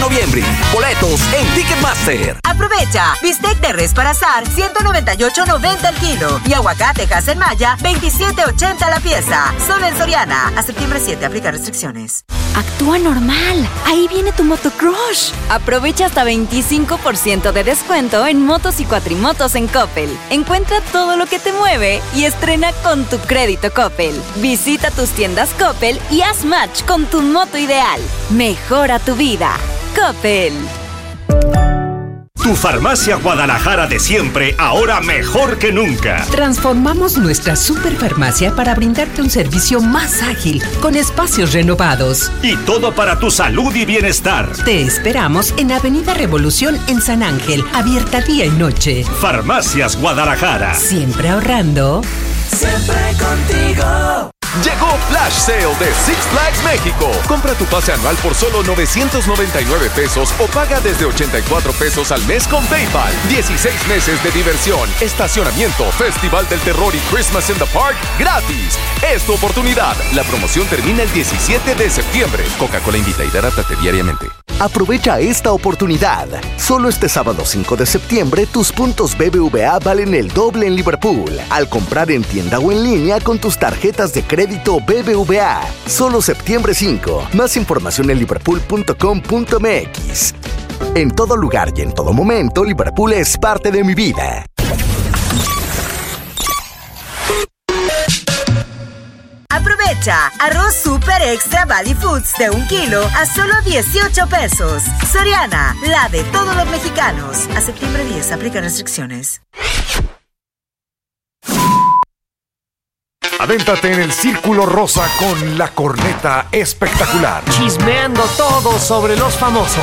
noviembre. Boletos en Ticketmaster. Aprovecha. Bistec de res para asar, $198.90 el kilo. Y aguacate Maya, $27.80 la pieza. Solo en Soriana. A septiembre 7, aplica restricciones. Actúa normal. Ahí viene tu motocrush. Aprovecha hasta 25% de descuento en motos y cuatrimotos en Coppel. Encuentra todo lo que te mueve y estrena con tu crédito Coppel. Visita tus tiendas Coppel y haz match con tu moto ideal. Mejora tu vida. Coppel. Tu Farmacia Guadalajara de siempre, ahora mejor que nunca. Transformamos nuestra superfarmacia para brindarte un servicio más ágil, con espacios renovados. Y todo para tu salud y bienestar. Te esperamos en Avenida Revolución en San Ángel, abierta día y noche. Farmacias Guadalajara. Siempre ahorrando. Siempre contigo. Llegó Flash Sale de Six Flags México. Compra tu pase anual por solo $999 o paga desde $84 al mes con PayPal. 16 meses de diversión, estacionamiento, Festival del Terror y Christmas in the Park gratis. Es tu oportunidad. La promoción termina el 17 de septiembre. Coca-Cola invita, hidrátate diariamente. Aprovecha esta oportunidad. Solo este sábado 5 de septiembre, tus puntos BBVA valen el doble en Liverpool. Al comprar en tienda o en línea con tus tarjetas de crédito BBVA. Solo septiembre 5. Más información en liverpool.com.mx. En todo lugar y en todo momento, Liverpool es parte de mi vida. Aprovecha. Arroz Super Extra Valley Foods de 1 kilo a solo $18. Soriana, la de todos los mexicanos. A septiembre 10, aplica restricciones. Adéntrate en el Círculo Rosa con la corneta espectacular. Chismeando todo sobre los famosos.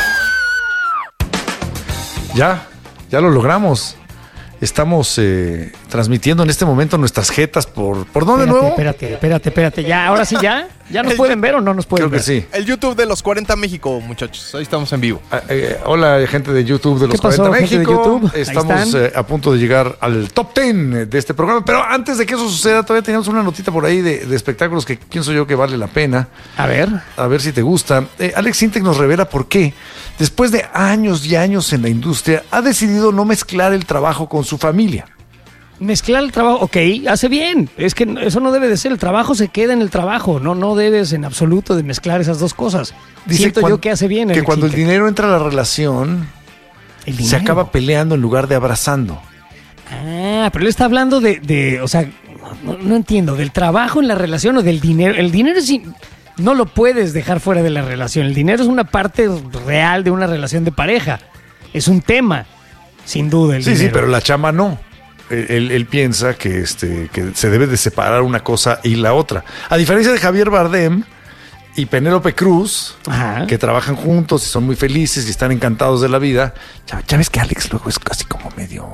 Ya lo logramos. Estamos transmitiendo en este momento nuestras jetas ¿por dónde de nuevo? Espérate. Ya, ahora sí ya. ¿Ya nos pueden ver o no nos pueden ver? Creo que sí. El YouTube de los 40 México, muchachos. Ahí estamos en vivo. Hola, gente de YouTube de los 40 México. Estamos a punto de llegar al top 10 de este programa. Pero antes de que eso suceda, todavía teníamos una notita por ahí de espectáculos que pienso yo que vale la pena. A ver si te gusta. Alex Sintek nos revela por qué, después de años y años en la industria, ha decidido no mezclar el trabajo con su familia. Mezclar el trabajo, ok, hace bien. Es que eso no debe de ser. El trabajo se queda en el trabajo. No debes en absoluto de mezclar esas dos cosas. Siento yo que hace bien. Que cuando el dinero entra a la relación, se acaba peleando en lugar de abrazando. Ah, pero él está hablando de o sea, no entiendo, del trabajo en la relación o del dinero. El dinero no lo puedes dejar fuera de la relación. El dinero es una parte real de una relación de pareja. Es un tema, sin duda. El dinero. Sí, pero la chama no. Él piensa que se debe de separar una cosa y la otra. A diferencia de Javier Bardem y Penélope Cruz, que trabajan juntos y son muy felices y están encantados de la vida. Ya ves que Alex luego es casi como medio...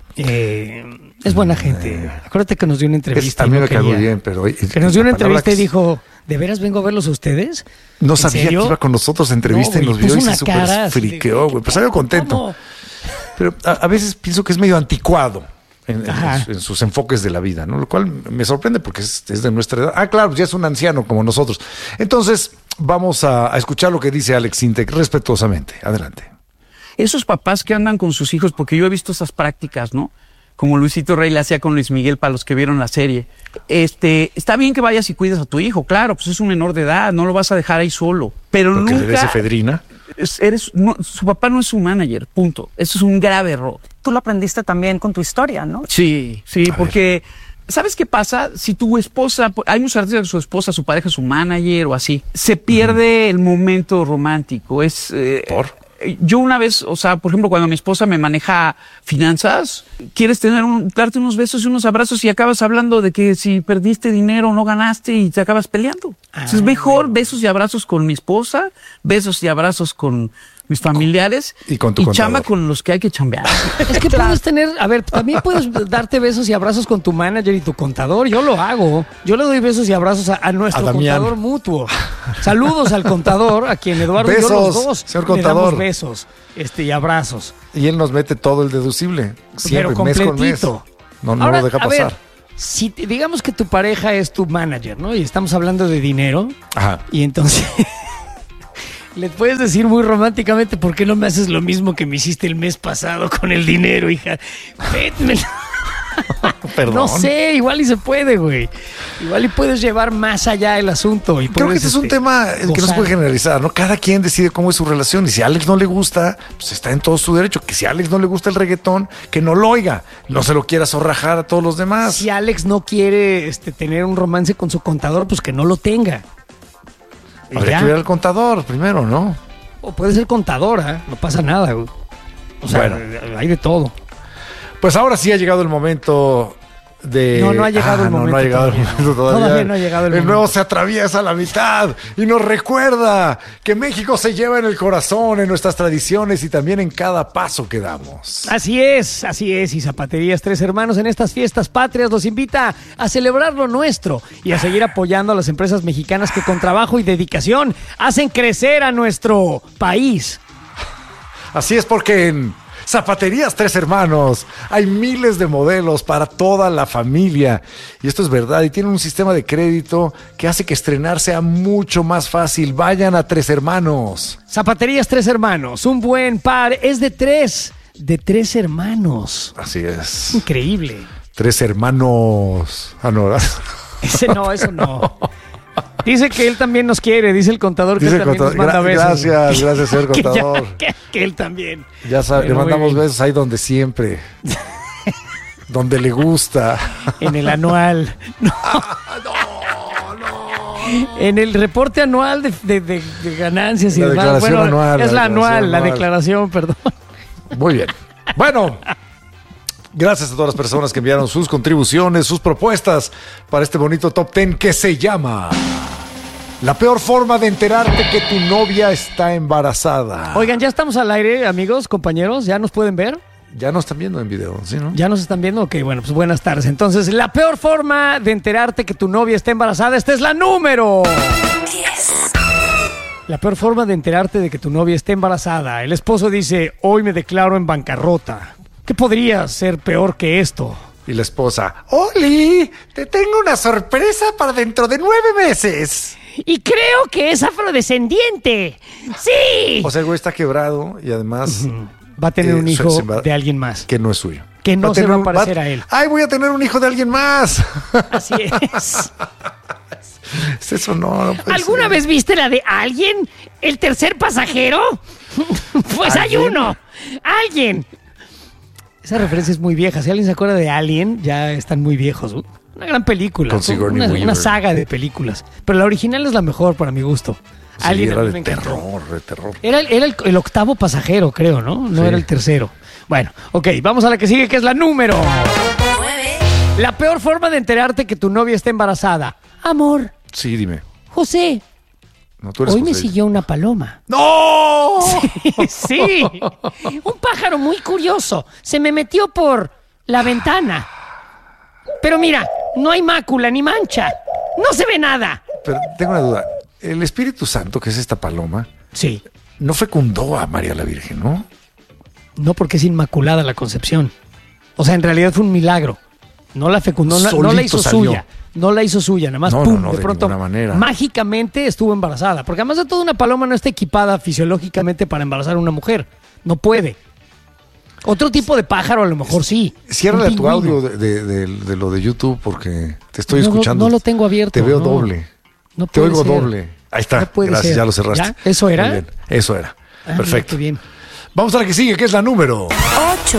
es buena gente. Acuérdate que nos dio una entrevista. A mí me cayó bien, pero... Que nos dio una entrevista y dijo, ¿de veras vengo a verlos a ustedes? No sabía que iba con nosotros a entrevista y nos vio y se súper friqueó, güey. Pues salió contento. ¿Cómo? Pero a veces pienso que es medio anticuado. En sus enfoques de la vida, ¿no? Lo cual me sorprende porque es de nuestra edad. Ah, claro, ya es un anciano como nosotros. Entonces, vamos a escuchar lo que dice Alex Sintek respetuosamente. Adelante. Esos papás que andan con sus hijos, porque yo he visto esas prácticas, ¿no? Como Luisito Rey le hacía con Luis Miguel para los que vieron la serie. Está bien que vayas y cuides a tu hijo, claro, pues es un menor de edad, no lo vas a dejar ahí solo. Pero porque nunca... le des efedrina. Su papá no es su manager, punto. Eso es un grave error. Tú lo aprendiste también con tu historia, ¿no? Sí, porque ¿sabes qué pasa? Si tu esposa, hay muchos artistas que su esposa, su pareja es su manager o así, se pierde el momento romántico. ¿Por? Yo una vez, o sea, por ejemplo, cuando mi esposa me maneja finanzas, quieres darte unos besos y unos abrazos y acabas hablando de que si perdiste dinero o no ganaste y te acabas peleando. Entonces, mejor besos y abrazos con mi esposa, besos y abrazos con mis familiares y chamba con los que hay que chambear. Es que puedes tener, también puedes darte besos y abrazos con tu manager y tu contador. Yo lo hago. Yo le doy besos y abrazos a nuestro contador mutuo. Saludos al contador, a quien Eduardo besos, y yo los dos señor contador. Le damos besos y abrazos. Y él nos mete todo el deducible. Siempre, pero completito. Mes con mes. No Ahora, lo deja pasar. Ver, si digamos que tu pareja es tu manager, ¿no? Y estamos hablando de dinero. Ajá. Y entonces... Le puedes decir muy románticamente, ¿por qué no me haces lo mismo que me hiciste el mes pasado con el dinero, hija? Perdón. No sé, igual y se puede, güey. Igual y puedes llevar más allá el asunto. Y creo que este es un tema que no se puede generalizar, ¿no? Cada quien decide cómo es su relación. Y si a Alex no le gusta, pues está en todo su derecho. Que si a Alex no le gusta el reggaetón, que no lo oiga. No se lo quiera zorrajar a todos los demás. Si Alex no quiere tener un romance con su contador, pues que no lo tenga. Habría que ver al contador primero, ¿no? O puede ser contadora, no pasa nada, güey. O sea, bueno, hay de todo. Pues ahora sí ha llegado el momento de... No ha llegado el momento. No ha llegado el momento todavía. Todavía no ha llegado el momento. El nuevo se atraviesa a la mitad y nos recuerda que México se lleva en el corazón, en nuestras tradiciones y también en cada paso que damos. Así es. Y Zapaterías Tres Hermanos en estas fiestas patrias los invita a celebrar lo nuestro y a seguir apoyando a las empresas mexicanas que con trabajo y dedicación hacen crecer a nuestro país. Así es, porque en Zapaterías Tres Hermanos hay miles de modelos para toda la familia. Y esto es verdad. Y tienen un sistema de crédito que hace que estrenar sea mucho más fácil. Vayan a Tres Hermanos. Zapaterías Tres Hermanos. Un buen par es de tres hermanos. Así es. Increíble. Tres hermanos. Ah, no. Eso no. Dice que él también nos quiere, dice el contador que también nos manda besos. Gracias, señor contador. que él también. Ya sabe, le mandamos besos ahí donde siempre. Donde le gusta. En el anual. No. En el reporte anual de ganancias y demás. Declaración anual, es la anual, la declaración, perdón. Muy bien. Bueno. Gracias a todas las personas que enviaron sus contribuciones, sus propuestas para este bonito Top 10 que se llama La peor forma de enterarte que tu novia está embarazada. Oigan, ya estamos al aire, amigos, compañeros, ¿ya nos pueden ver? Ya nos están viendo en video, ¿sí, no? ¿Ya nos están viendo? Ok, bueno, pues buenas tardes. Entonces, la peor forma de enterarte que tu novia está embarazada, esta es la número 10. La peor forma de enterarte de que tu novia está embarazada. El esposo dice, hoy me declaro en bancarrota. ¿Qué podría ser peor que esto? Y la esposa, Oli, te tengo una sorpresa para dentro de 9 meses. Y creo que es afrodescendiente. ¡Sí! O sea, el güey está quebrado y además... va a tener un hijo de alguien más. Que no es suyo. Que no se va a parecer a él. ¡Ay, voy a tener un hijo de alguien más! Así es. Eso no puede ¿Alguna ser. vez viste la de Alguien? ¿El tercer pasajero? Pues hay uno. Alguien. Esa referencia es muy vieja. Si alguien se acuerda de Alien, ya están muy viejos. Una gran película. Una saga de películas. Pero la original es la mejor para mi gusto. Sí, Alien era de terror. Era el octavo pasajero, creo, ¿no? No era el tercero. Bueno, ok, vamos a la que sigue, que es la número 9. La peor forma de enterarte que tu novia está embarazada. Amor. Sí, dime. José. No, tú eres hoy José. me siguió una paloma. ¡No! Sí. Un pájaro muy curioso. Se me metió por la ventana. Pero mira, no hay mácula ni mancha. No se ve nada. Pero tengo una duda. El Espíritu Santo, que es esta paloma, sí, no fecundó a María la Virgen, ¿no? No, porque es inmaculada la concepción. O sea, en realidad fue un milagro. No la fecundó, no la hizo salió. suya. No la hizo suya, nada más, pum, de pronto, manera. Mágicamente estuvo embarazada. Porque además de todo, una paloma no está equipada fisiológicamente para embarazar a una mujer. No puede. Otro tipo de pájaro a lo mejor sí. Ciérrale tu audio de lo de YouTube porque te estoy escuchando. No lo tengo abierto. Te veo doble. No te oigo ser. doble. Ahí está. No puede Gracias, ser. ya lo cerraste. ¿Ya? ¿Eso era? Muy bien. Eso era. Perfecto. Qué bien. Vamos a la que sigue, que es la número 8.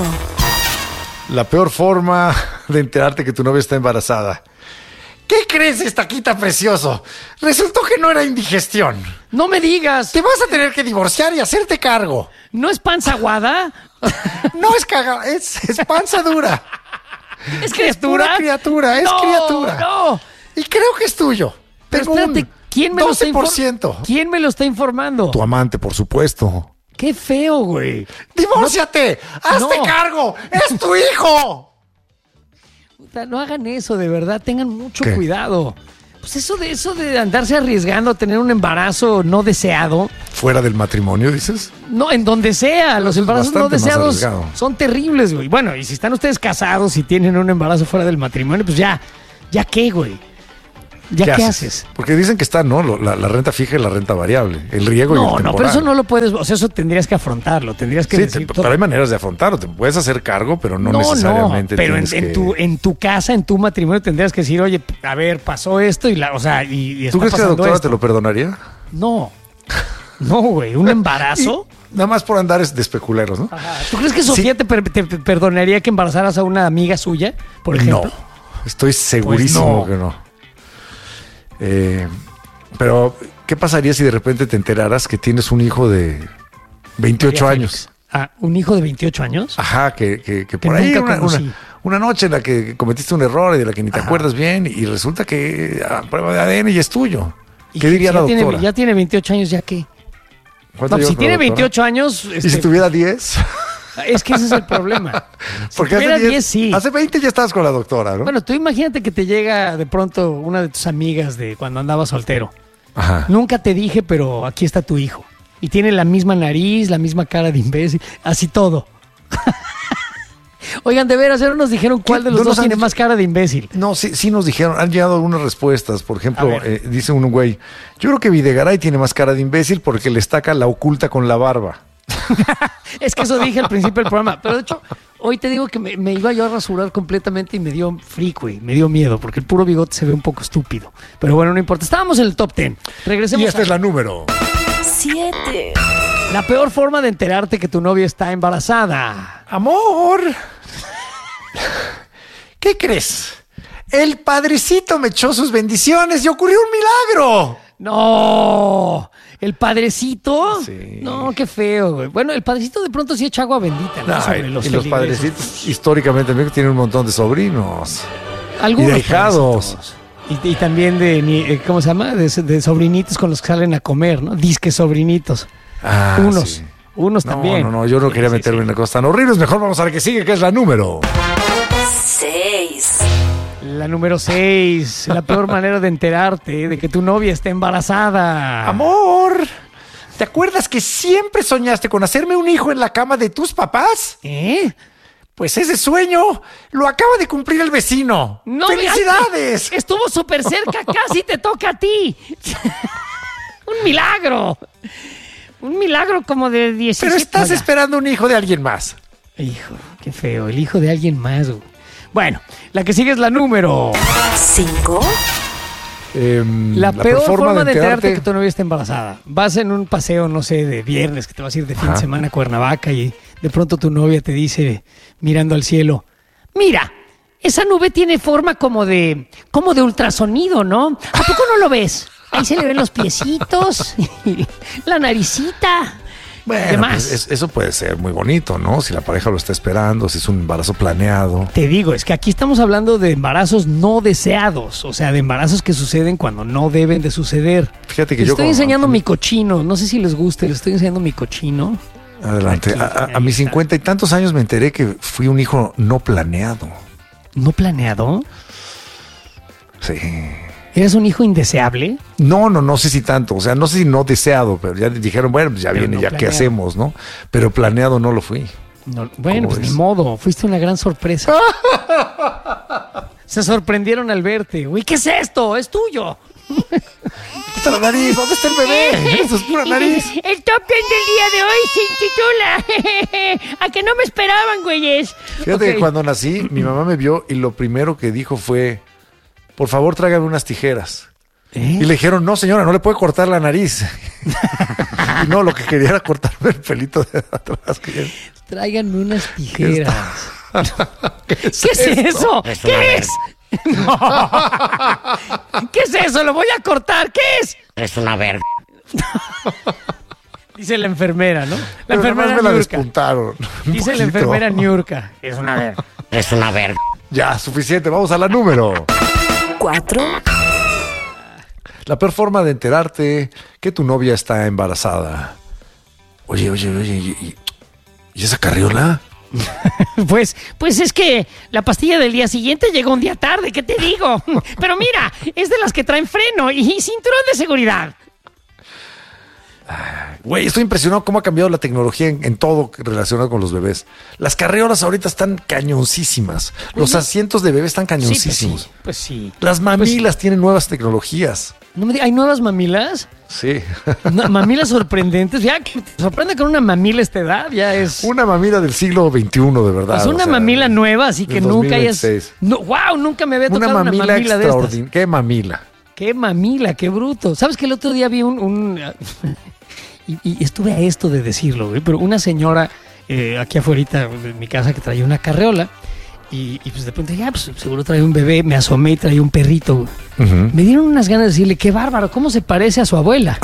La peor forma de enterarte que tu novia está embarazada. ¿Qué crees, estaquita precioso? Resultó que no era indigestión. No me digas. Te vas a tener que divorciar y hacerte cargo. ¿No es panza aguada? No es caga, es panza dura. ¿Es criatura? Es criatura, es criatura. No. Y creo que es tuyo. Pero espérate, ¿quién me 12%. ¿Quién me lo está informando? Tu amante, por supuesto. Qué feo, güey. ¡Divórciate! ¡Hazte cargo! ¡Es tu hijo! No hagan eso, de verdad. Tengan mucho cuidado. Pues eso de andarse arriesgando a tener un embarazo no deseado. ¿Fuera del matrimonio, dices? No, en donde sea. Los embarazos no deseados son terribles, güey. Bueno, y si están ustedes casados y tienen un embarazo fuera del matrimonio, pues ya qué, güey. ¿Ya qué haces? Porque dicen que está, ¿no? La renta fija y la renta variable. El riego y el temporal. No, pero eso no lo puedes... O sea, eso tendrías que afrontarlo. Tendrías que decir... Pero hay maneras de afrontarlo. Te puedes hacer cargo, pero no necesariamente pero en tu casa, en tu matrimonio, tendrías que decir, oye, a ver, pasó esto y ¿Tú crees que la doctora te lo perdonaría? No. No, güey. ¿Un embarazo? Nada más por andar de especuleros, ¿no? Ajá. ¿Tú crees que Sofía te perdonaría que embarazaras a una amiga suya, por ejemplo? No. Estoy segurísimo que no. Pero, ¿qué pasaría si de repente te enteraras que tienes un hijo de 28 años? Ah, ¿un hijo de 28 años? Ajá, que por ahí una noche en la que cometiste un error y de la que ni te acuerdas bien y resulta que a prueba de ADN ya es tuyo. ¿Qué diría la doctora? Ya tiene 28 años, ¿ya qué? No, si tiene 28 años... ¿Y si tuviera 10? Es que ese es el problema. Porque tuviera 10, sí. Hace 20 ya estabas con la doctora, ¿no? Bueno, tú imagínate que te llega de pronto una de tus amigas de cuando andabas soltero. Ajá. Nunca te dije, pero aquí está tu hijo. Y tiene la misma nariz, la misma cara de imbécil, así todo. Oigan, de veras, ahora nos dijeron cuál de los dos tiene más cara de imbécil. No, sí nos dijeron, han llegado algunas respuestas. Por ejemplo, dice un güey, yo creo que Videgaray tiene más cara de imbécil porque le estaca la oculta con la barba. Es que eso dije al principio del programa. Pero de hecho, hoy te digo que me iba yo a rasurar completamente y me dio freak, güey. Me dio miedo porque el puro bigote se ve un poco estúpido. Pero bueno, no importa. Estábamos en el top 10. Regresemos. Y esta es la número 7. La peor forma de enterarte que tu novia está embarazada. Amor, ¿qué crees? El padrecito me echó sus bendiciones y ocurrió un milagro. No, ¿el padrecito? Sí. No, qué feo, güey. Bueno, el padrecito de pronto sí echa agua bendita, ¿no? Sobre los los padrecitos, históricamente, tienen un montón de sobrinos. Algunos y de hijados. Y también de, ¿cómo se llama? De sobrinitos con los que salen a comer, ¿no? Disque sobrinitos. Unos también. No, yo no quería meterme en cosas tan horribles. Mejor vamos a la que sigue, que es la número 6. La número 6. La peor manera de enterarte de que tu novia está embarazada. Amor, ¿te acuerdas que siempre soñaste con hacerme un hijo en la cama de tus papás? Pues ese sueño lo acaba de cumplir el vecino. No, ¡felicidades! Estuvo súper cerca, casi te toca a ti. Un milagro. Un milagro como de 17. Pero estás esperando un hijo de alguien más. Hijo, qué feo, el hijo de alguien más. Bueno, la que sigue es la número 5. La peor forma de enterarte que tu novia está embarazada. Vas en un paseo, no sé, de viernes, que te vas a ir de fin de semana a Cuernavaca y de pronto tu novia te dice, mirando al cielo, mira, esa nube tiene forma como de ultrasonido, ¿no? ¿A poco no lo ves? Ahí se le ven los piecitos, la naricita. Bueno, pues eso puede ser muy bonito, ¿no? Si la pareja lo está esperando, si es un embarazo planeado. Te digo, es que aquí estamos hablando de embarazos no deseados, o sea, de embarazos que suceden cuando no deben de suceder. Fíjate que les estoy enseñando mi cochino, no sé si les guste, les estoy enseñando mi cochino. Adelante. A mis 50 y tantos años me enteré que fui un hijo no planeado. ¿No planeado? Sí. ¿Eres un hijo indeseable? No sé si tanto, o sea, no sé si no deseado, pero ya dijeron, bueno, pues ya pero viene, no ya planeado. ¿Qué hacemos, no? Pero planeado no lo fui. No, bueno, pues ni modo, fuiste una gran sorpresa. Se sorprendieron al verte. Uy, ¿qué es esto? Es tuyo. ¿Dónde está la nariz? ¿Dónde está el bebé? Eso es pura nariz. El top 10 del día de hoy se intitula ¿A que no me esperaban, güeyes? Fíjate que cuando nací, mi mamá me vio y lo primero que dijo fue, por favor, tráigame unas tijeras. Y le dijeron, no, señora, no le puede cortar la nariz. Y no, lo que quería era cortarme el pelito de atrás. Tráiganme unas tijeras. ¿Qué es eso? ¿Qué es? No. ¿Qué es eso? Lo voy a cortar. ¿Qué es? Es una verga. Dice la enfermera, ¿no? La enfermera me la despuntaron. Dice la enfermera Niurka. Es una verga. Es una verga. Ya, suficiente. Vamos a la número 4. La peor forma de enterarte que tu novia está embarazada. Oye, ¿y esa carriola? Pues es que la pastilla del día siguiente llegó un día tarde, ¿qué te digo? Pero mira, es de las que traen freno y cinturón de seguridad. Güey, estoy impresionado cómo ha cambiado la tecnología en todo relacionado con los bebés. Las carreolas ahorita están cañoncísimas. Los asientos de bebé están cañoncísimos. Pues sí. Las mamilas tienen nuevas tecnologías. ¿Hay nuevas mamilas? Sí. Mamilas sorprendentes. Ya que te sorprende con una mamila a esta edad, ya es... Una mamila del siglo XXI, de verdad. Es una mamila nueva, así que nunca hayas... ¡Wow! Nunca me había tocado una mamila de estas. ¡Qué mamila! ¡Qué mamila! ¡Qué bruto! ¿Sabes que el otro día vi y estuve a esto de decirlo, güey, pero una señora aquí afuera en mi casa que traía una carreola y pues de pronto dije, pues seguro trae un bebé, me asomé y traía un perrito, güey. Uh-huh. Me dieron unas ganas de decirle, qué bárbaro, cómo se parece a su abuela.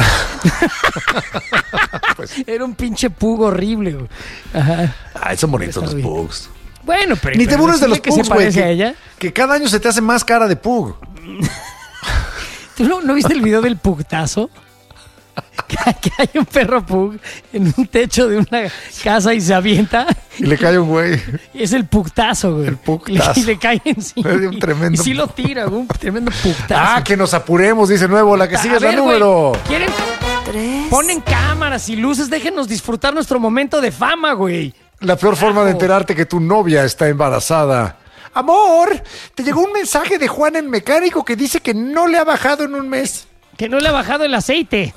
Pues, era un pinche pug horrible, güey. Ajá. Ay, son bonitos los pugs. Bueno, pero... Ni te burles de los pugs, güey, a ella. Que cada año se te hace más cara de pug. ¿Tú no viste el video del pugtazo? Que hay un perro pug en un techo de una casa y se avienta. Y le cae un güey. Y es el pugtazo, güey. El pugtazo. Y le cae encima. Es un tremendo. Y sí lo tira, güey. Un tremendo pugtazo. Ah, que nos apuremos, dice Nuevo. La que sigue es la número. Güey, ¿quieren? 3. Ponen cámaras y luces. Déjenos disfrutar nuestro momento de fama, güey. La peor forma de enterarte que tu novia está embarazada. Amor, te llegó un mensaje de Juan el mecánico que dice que no le ha bajado en un mes. Que no le ha bajado el aceite.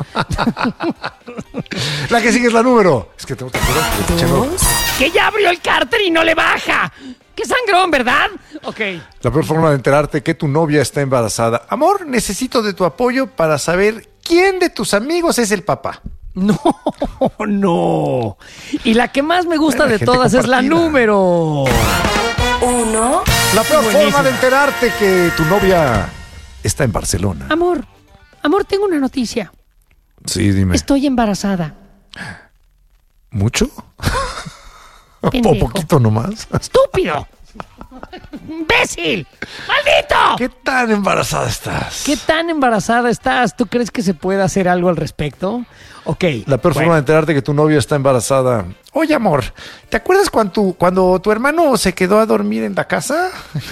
La que sigue es la número. Es que tengo que apurar. Que ya abrió el cárter y no le baja. Qué sangrón, ¿verdad? Ok. La peor forma de enterarte que tu novia está embarazada. Amor, necesito de tu apoyo para saber quién de tus amigos es el papá. No. Y la que más me gusta de todas es la número 1. La peor forma de enterarte que tu novia está en Barcelona. Amor, tengo una noticia. Sí, dime. Estoy embarazada. ¿Mucho? ¿O poquito nomás? ¡Estúpido! ¡Imbécil! ¡Maldito! ¿Qué tan embarazada estás? ¿Tú crees que se puede hacer algo al respecto? Ok. La peor forma de enterarte que tu novia está embarazada. Oye, amor, ¿te acuerdas cuando tu hermano se quedó a dormir en la casa?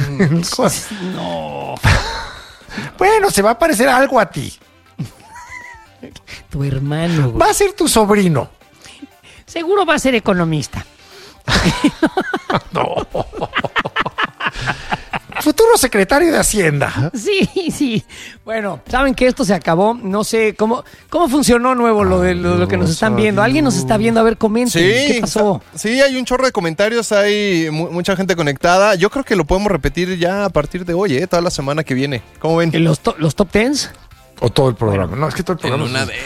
No. Bueno, se va a parecer algo a ti. Tu hermano, güey. Va a ser tu sobrino. Seguro va a ser economista. No. Futuro secretario de Hacienda. Sí. Bueno, saben que esto se acabó. No sé cómo funcionó Nuevo lo que nos están viendo. ¿Alguien nos está viendo? A ver, comenten. ¿Qué pasó? Sí, hay un chorro de comentarios. Hay mucha gente conectada. Yo creo que lo podemos repetir ya a partir de hoy, toda la semana que viene. ¿Cómo ven? ¿Los top 10? O todo el programa. Bueno, no, es que todo el programa.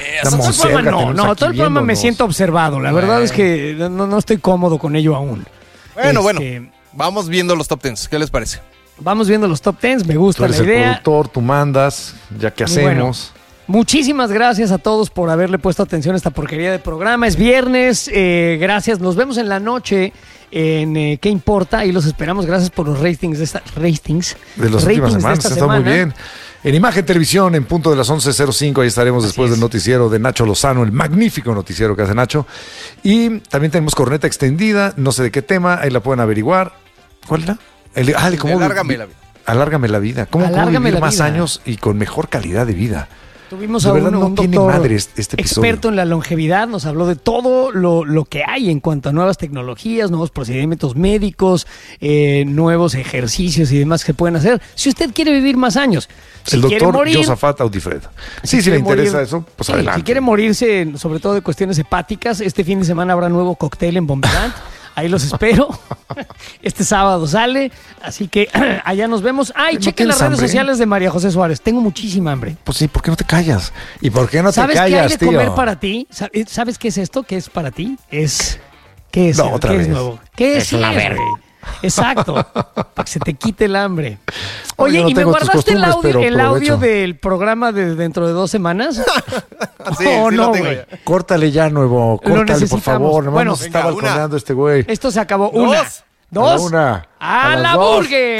Todo el programa me siento observado. La verdad es que no estoy cómodo con ello aún. Bueno. Vamos viendo los top 10. ¿Qué les parece? Vamos viendo los top 10. Me gusta la idea. Tú eres el productor, tú mandas, ya que hacemos. Bueno, muchísimas gracias a todos por haberle puesto atención a esta porquería de programa. Es viernes. Gracias. Nos vemos en la noche en ¿Qué importa? Y los esperamos. Gracias por los ratings de las últimas semanas. Está muy bien. En Imagen Televisión, en punto de las 11:05, ahí estaremos después del noticiero de Nacho Lozano, el magnífico noticiero que hace Nacho. Y también tenemos corneta extendida, no sé de qué tema, ahí la pueden averiguar. ¿Cuál era? Alárgame la vida. Alárgame la vida. ¿Cómo vivir más años y con mejor calidad de vida? Tuvimos a un doctor experto en la longevidad, nos habló de todo lo que hay en cuanto a nuevas tecnologías, nuevos procedimientos médicos, nuevos ejercicios y demás que pueden hacer. Si usted quiere vivir más años, el doctor Josafat Audifred. Si le interesa eso, pues adelante. Si quiere morirse, sobre todo de cuestiones hepáticas, este fin de semana habrá nuevo cóctel en Bomberland. Ahí los espero. Este sábado sale, así que allá nos vemos. Y chequen las redes sociales de María José Suárez. Tengo muchísima hambre. Pues sí, ¿por qué no te callas? ¿Y por qué no te callas, tío? ¿Sabes qué hay de comer para ti? ¿Sabes qué es esto? ¿Qué es para ti? ¿Qué es? ¿Qué es nuevo? ¿Qué es una verga? Exacto, para que se te quite el hambre. Oye, ¿y me guardaste el audio del programa de dentro de 2 semanas? Sí, no, güey. Córtale ya, Nuevo. Córtale, por favor. Bueno, nos está balconeando este güey. Esto se acabó. Dos. ¡A la burger!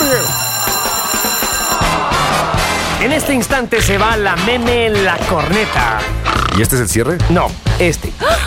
En este instante se va la meme en la corneta. ¿Y este es el cierre? No, este.